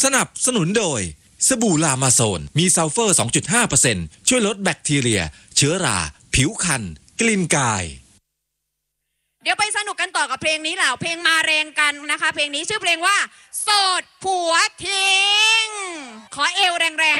สนับสนุนโดยสบู่ลามาโซนมีซัลเฟอร์ 2.5% ช่วยลดแบคทีเรียเชื้อราผิวคันกลิ่นกายเดี๋ยวไปสนุกกันต่อกับเพลงนี้เหล่าเพลงมาแรงกันนะคะเพลงนี้ชื่อเพลงว่าโสดผัวทิ้งขอเอวแรง